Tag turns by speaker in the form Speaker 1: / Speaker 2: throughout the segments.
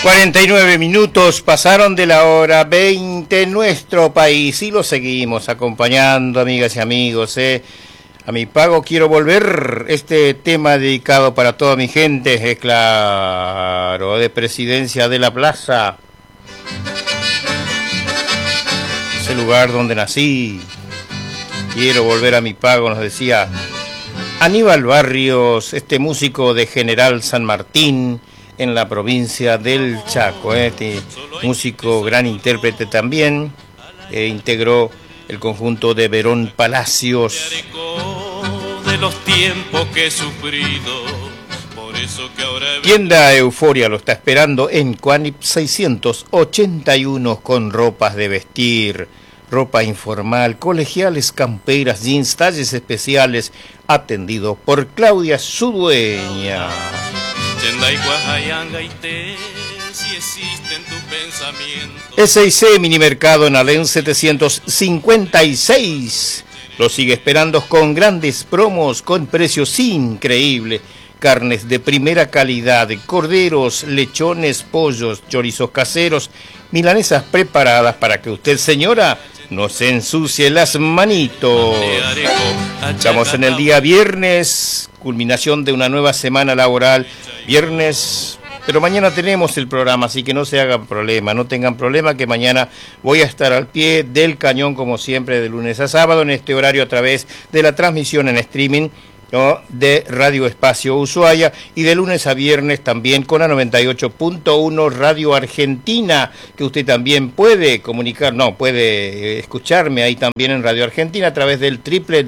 Speaker 1: 49 minutos pasaron de la hora 20 en nuestro país y lo seguimos acompañando, amigas y amigos. A mi pago quiero volver, este tema dedicado para toda mi gente, es claro, de Presidencia de la Plaza. Ese lugar donde nací. Quiero volver a mi pago, nos decía Aníbal Barrios, este músico de General San Martín, en la provincia del Chaco. Este músico, gran intérprete también, integró el conjunto de Verón Palacios.
Speaker 2: De los tiempos que he sufrido, por eso que ahora...
Speaker 1: Tienda Euforia lo está esperando en Cuanip 681 con ropas de vestir, ropa informal, colegiales, camperas, jeans, talles especiales, atendido por Claudia, su dueña. S&C Minimercado en Alén 756. Lo sigue esperando con grandes promos, con precios increíbles. Carnes de primera calidad, corderos, lechones, pollos, chorizos caseros, milanesas preparadas para que usted, señora, no se ensucie las manitos. Estamos en el día viernes, culminación de una nueva semana laboral. Viernes, pero mañana tenemos el programa, así que no se hagan problema, no tengan problema, que mañana voy a estar al pie del cañón, como siempre, de lunes a sábado, en este horario, a través de la transmisión en streaming, ¿no?, de Radio Espacio Ushuaia, y de lunes a viernes también con la 98.1 Radio Argentina, que usted también puede comunicar, no, puede escucharme ahí también en Radio Argentina a través del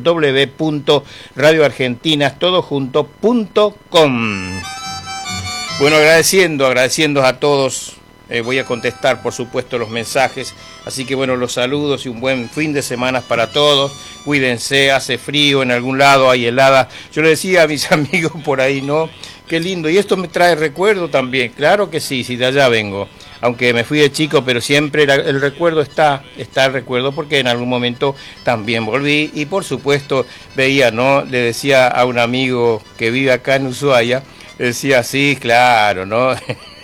Speaker 1: www.radioargentinastodojunto.com. Bueno, agradeciendo a todos. Voy a contestar, por supuesto, los mensajes. Así que, bueno, los saludos y un buen fin de semana para todos. Cuídense, hace frío en algún lado, hay helada. Yo le decía a mis amigos por ahí, ¿no? Qué lindo. Y esto me trae recuerdo también. Claro que sí, de allá vengo. Aunque me fui de chico, pero siempre el recuerdo está el recuerdo, porque en algún momento también volví. Y, por supuesto, veía, ¿no? Le decía a un amigo que vive acá en Ushuaia, decía, sí, claro, ¿no?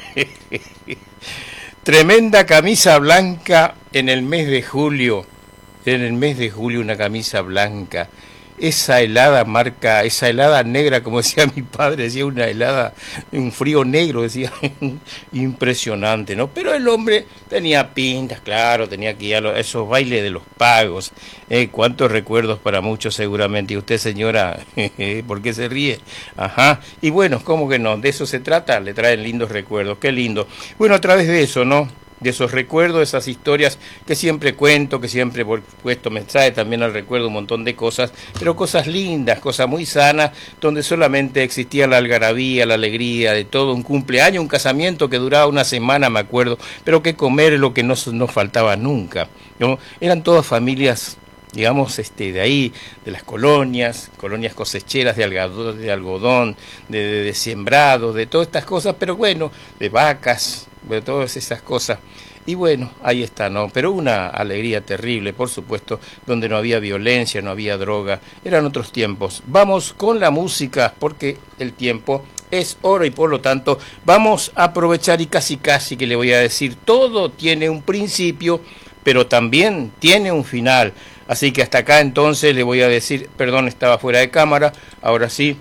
Speaker 1: Tremenda camisa blanca en el mes de julio. En el mes de julio una camisa blanca. Esa helada marca, esa helada negra, como decía mi padre, decía una helada, un frío negro, decía, impresionante, ¿no? Pero el hombre tenía pintas, claro, tenía que ir a esos bailes de los pagos. Cuántos recuerdos para muchos seguramente. Y usted, señora, ¿por qué se ríe? Ajá. Y bueno, ¿cómo que no? De eso se trata, le traen lindos recuerdos, qué lindo. Bueno, a través de eso, ¿no?, de esos recuerdos, esas historias que siempre cuento, que siempre, por supuesto, me trae también al recuerdo un montón de cosas, pero cosas lindas, cosas muy sanas, donde solamente existía la algarabía, la alegría de todo, un cumpleaños, un casamiento que duraba una semana, me acuerdo, pero que comer es lo que no faltaba nunca, ¿no? Eran todas familias, digamos, de ahí, de las colonias cosecheras de algodón, de sembrados, de todas estas cosas, pero bueno, de vacas, de todas esas cosas. Y bueno, ahí está, ¿no? Pero una alegría terrible, por supuesto, donde no había violencia, no había droga, eran otros tiempos. Vamos con la música, porque el tiempo es oro y por lo tanto vamos a aprovechar, y casi que le voy a decir, todo tiene un principio, pero también tiene un final. Así que hasta acá entonces le voy a decir, perdón, estaba fuera de cámara, ahora sí.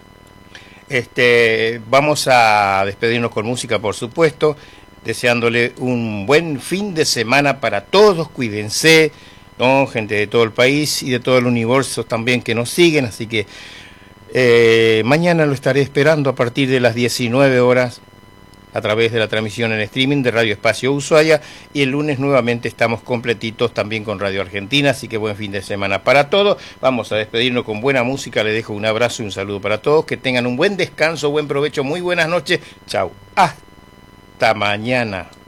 Speaker 1: Vamos a despedirnos con música, por supuesto, deseándole un buen fin de semana para todos. Cuídense, ¿no?, gente de todo el país y de todo el universo también que nos siguen. Así que mañana lo estaré esperando a partir de las 19 horas a través de la transmisión en streaming de Radio Espacio Ushuaia, y el lunes nuevamente estamos completitos también con Radio Argentina, así que buen fin de semana para todos. Vamos a despedirnos con buena música, les dejo un abrazo y un saludo para todos, que tengan un buen descanso, buen provecho, muy buenas noches, chau, hasta mañana.